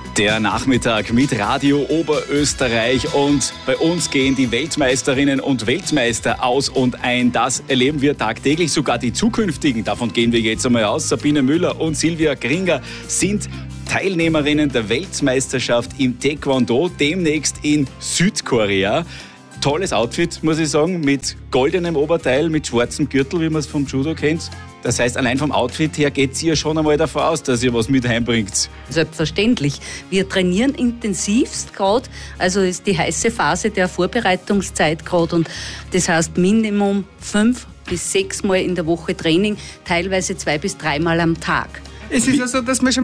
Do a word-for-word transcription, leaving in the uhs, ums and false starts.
Der Nachmittag mit Radio Oberösterreich und bei uns gehen die Weltmeisterinnen und Weltmeister aus und ein. Das erleben wir tagtäglich, sogar die zukünftigen. Davon gehen wir jetzt einmal aus. Sabine Müller und Silvia Gringer sind Teilnehmerinnen der Weltmeisterschaft im Taekwondo, demnächst in Südkorea. Tolles Outfit, muss ich sagen, mit goldenem Oberteil, mit schwarzem Gürtel, wie man es vom Judo kennt. Das heißt, allein vom Outfit her geht sie ja schon einmal davon aus, dass ihr was mit heimbringt. Selbstverständlich. Wir trainieren intensivst gerade. Also ist die heiße Phase der Vorbereitungszeit gerade. Und das heißt Minimum fünf bis sechs Mal in der Woche Training, teilweise zwei bis dreimal am Tag. Es ist ja so, dass wir schon